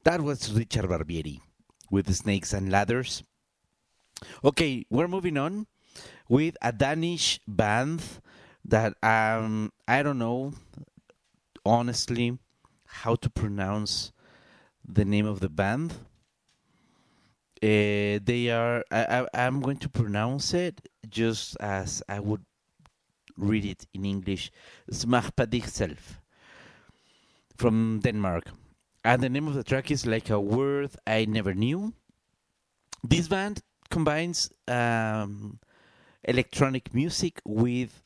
That was Richard Barbieri with Snakes and Ladders. Okay, we're moving on with a Danish band that I don't know honestly how to pronounce the name of the band. They are I'm going to pronounce it just as I would read it in English. Smag Self from Denmark. And the name of the track is Like a Word I Never Knew. This band combines electronic music with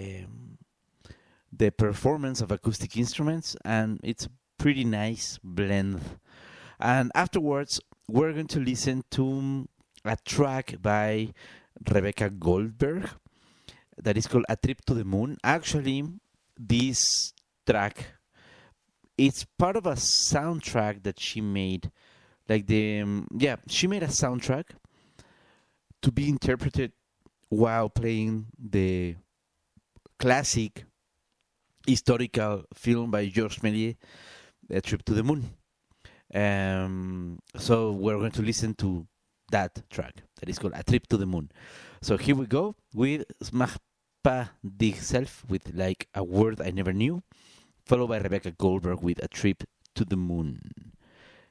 the performance of acoustic instruments, and it's a pretty nice blend. And afterwards, we're going to listen to a track by Rebecca Goldberg that is called A Trip to the Moon. Actually, this track, it's part of a soundtrack that she made. She made a soundtrack to be interpreted while playing the classic historical film by Georges Méliès, A Trip to the Moon. So we're going to listen to that track that is called A Trip to the Moon. So here we go with Smagpa Self with Like a Word I Never Knew, followed by Rebecca Goldberg with A Trip to the Moon.